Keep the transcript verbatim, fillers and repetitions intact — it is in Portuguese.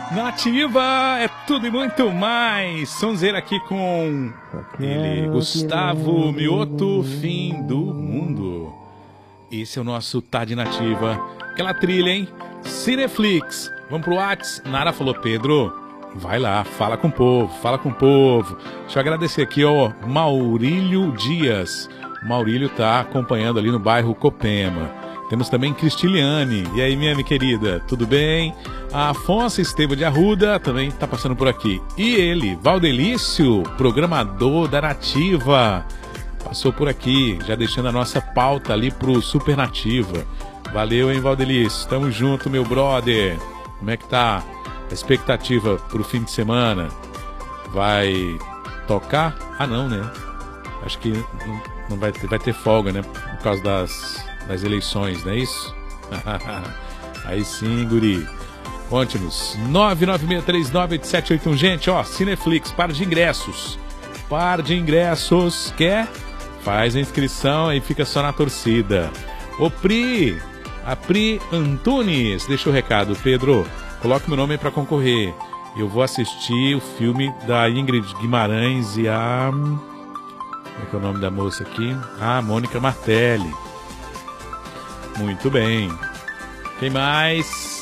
Nativa é tudo e muito mais. Sonzeira aqui com ele, Gustavo Mioto, Fim do Mundo. Esse é o nosso Tá de Nativa. Aquela trilha, hein? Cineflix. Vamos pro Whats. Nara falou, Pedro, vai lá, fala com o povo, fala com o povo. Deixa eu agradecer aqui, ó, Maurílio Dias. O Maurílio tá acompanhando ali no bairro Copema. Temos também Cristiliane. E aí, minha querida, tudo bem? A Afonso Estevam de Arruda também está passando por aqui. E ele, Valdelício, programador da Nativa, passou por aqui, já deixando a nossa pauta ali pro Super Nativa. Valeu, hein, Valdelício? Tamo junto, meu brother. Como é que tá a expectativa pro fim de semana? Vai tocar? Ah, não, né? Acho que não, não vai, ter, vai ter folga, né? Por causa das... das eleições, não é isso? Aí sim, guri. Conte-nos. nove nove seis três nove oito sete oito um. Gente, ó, Cineflix, par de ingressos. Par de ingressos. Quer? Faz a inscrição e fica só na torcida. Ô Pri, a Pri Antunes, deixa o recado, Pedro. Coloque meu nome aí pra concorrer. Eu vou assistir o filme da Ingrid Guimarães e a... como é que é o nome da moça aqui? Ah, Mônica Martelli. Muito bem. Quem mais?